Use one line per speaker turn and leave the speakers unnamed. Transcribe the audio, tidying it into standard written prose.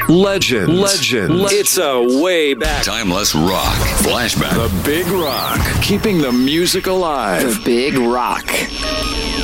Legend. It's a way back.
Timeless rock. Flashback.
The Big Rock. Keeping the music alive.
The Big Rock.